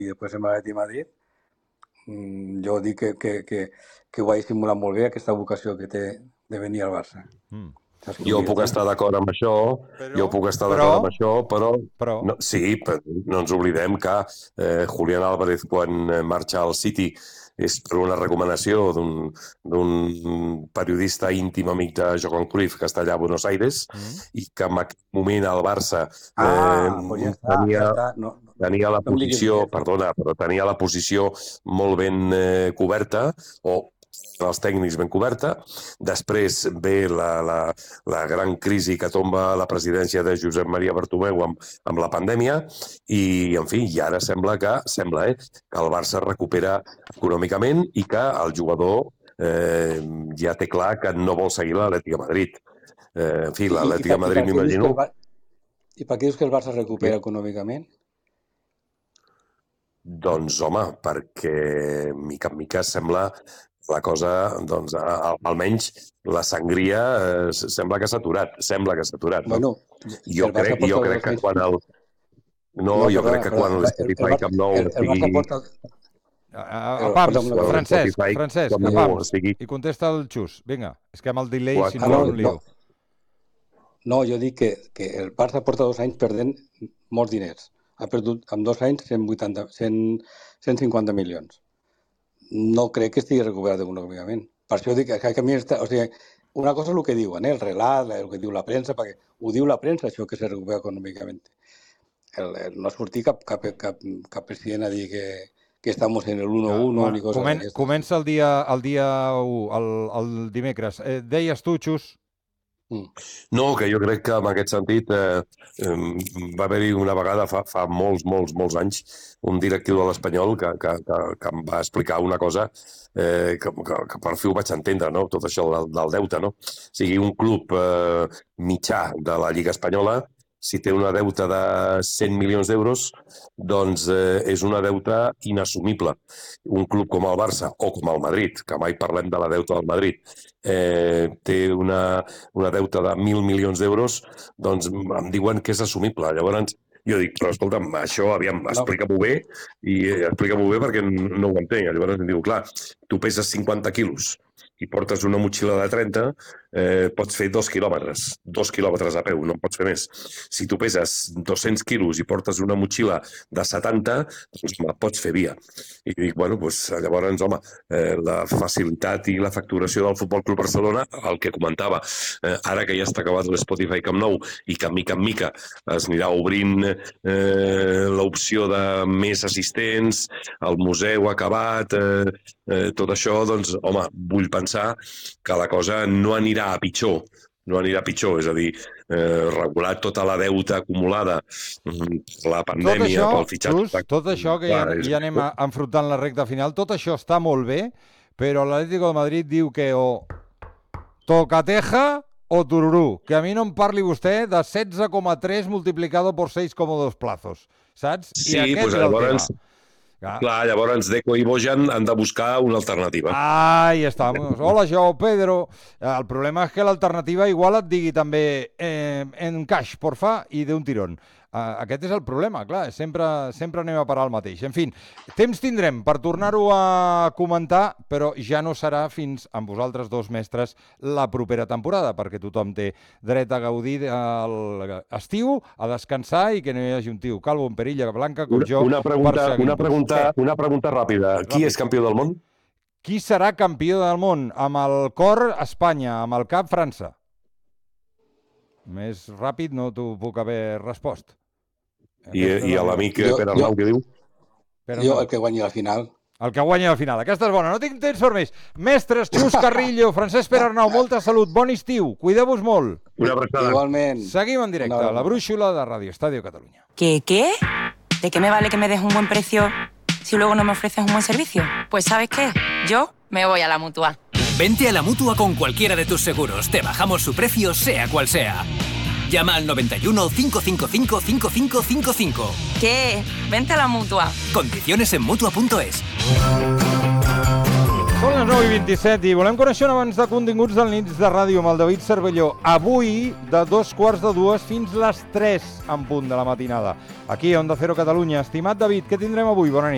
i després amb l'Atlètic de Madrid, jo dic que ho ha dissimulat molt bé, aquesta vocació que té de venir al Barça. Jo puc estar d'acord amb això, però no, sí, no ens oblidem que Julián Álvarez, quan marxa al City, és per una recomanació d'un periodista íntim amic de Johan Cruyff que està allà a Buenos Aires i que en aquell moment al Barça tenia la posició, perdona, però tenia la posició molt ben coberta, o els tècnics ben coberta. Després ve la gran crisi que tomba la presidència de Josep Maria Bartomeu amb la pandèmia i, en fi, i ara sembla que el Barça recupera econòmicament i que el jugador ja té clar que no vol seguir l'Atlètic de Madrid. En fi, l'Atlètic de Madrid, m'imagino... I per què dius que el Barça recupera econòmicament? Doncs, home, perquè mica en mica sembla la cosa, doncs, almenys la sangria sembla que s'ha aturat. Bueno, jo crec que quan el... No, jo crec que quan l'Spotify Camp Nou estigui... Francesc, apams, i contesta el Xus. Vinga, és que amb el delay, si no, un lío. No, jo dic que el Barça porta 2 anys perdent molts diners. Ha perdut en 2 anys 150 milions. No crec que estigui recuperat econòmicament. Per això dic que a mi una cosa és el que diuen, el relat, el que diu la premsa, perquè ho diu la premsa, això que se recupera econòmicament. No ha sortit cap president a dir que estamos en el 1-1 ni coses d'aquestes. Comença el dia 1, el dimecres. Deies tu, Xus? No, que jo crec que en aquest sentit va haver-hi una vegada fa molts anys un directiu de l'Espanyol que em va explicar una cosa que per fi ho vaig entendre, no? Tot això del deute, no? O sigui, un club mitjà de la Lliga Espanyola, si té una deuta de 100 milions d'euros, doncs és una deuta inassumible. Un club com el Barça o com el Madrid, que mai parlem de la deuta del Madrid, té una deutta de 1.000 milions d'euros, doncs em diuen que és assumible. Llavors jo dic, però escolta'm, això, aviam, explica-m'ho bé, i explica-m'ho bé perquè no ho entenc. Llavors em diu, clar, tu peses 50 quilos i portes una motxilla de 30, pots fer 2 quilòmetres. 2 quilòmetres a peu, no pots fer més. Si tu peses 200 quilos i portes una motxilla de 70, doncs pots fer via. I dic, bueno, doncs llavors, home, la facilitat i la facturació del Futbol Club Barcelona, el que comentava, ara que ja està acabat l'Spotify Camp Nou i que mica en mica es anirà obrint l'opció de més assistents, el museu acabat, tot això, doncs, home, vull pensar que la cosa no anirà a pitjor. No anirà a pitjor, és a dir, regular tota la deuta acumulada per la pandèmia, pel fitxatge... Tot això, que ja anem enfrontant la recta final, tot això està molt bé, però l'Atlético de Madrid diu que o tocateja o tururú, que a mi no em parli vostè de 16,3 multiplicado por 6,2 plazos, saps? Sí, doncs llavors... Clar, llavors Deco i Bojan han de buscar una alternativa. Ahí estamos. Hola, Joao Pedro. El problema és que l'alternativa igual et digui també en cash, porfa, i d'un tirón. Aquest és el problema, clar, sempre anem a parar el mateix. En fi, temps tindrem per tornar-ho a comentar, però ja no serà fins amb vosaltres dos mestres la propera temporada, perquè tothom té dret a gaudir de l'estiu, a descansar i que no hi hagi un tio calvo en perilla blanca com jo. Una pregunta ràpida. Qui és campió del món? Qui serà campió del món? Amb el cor, Espanya, amb el cap, França. Més ràpid no t'ho puc haver respost. I l'amic Pere Arnau què diu? Jo, el que guanyi la final. El que guanyi la final. Aquesta és bona. No tinc temps per més. Mestres Xus Carrillo, Francesc Pere Arnau, molta salut, bon estiu. Cuideu-vos molt. Una abraçada. Igualment. Seguim en directe a la brúixola de Radio Estadio Catalunya. ¿Qué? ¿De qué me vale que me des un buen precio si luego no me ofreces un buen servicio? Pues ¿sabes qué? Yo me voy a la Mutua. Vente a la Mutua con cualquiera de tus seguros. Te bajamos su precio, sea cual sea. Llama al 91 555 5555. ¿Qué? Vente a la Mutua. Condiciones en Mutua.es. Són les 9:27 i volem conèixer abans de continguts del Nits de Ràdio amb el David Cervelló. Avui, de 2:45 fins les 3 en punt de la matinada. Aquí a Onda Cero Catalunya. Estimat David, què tindrem avui? Bona nit.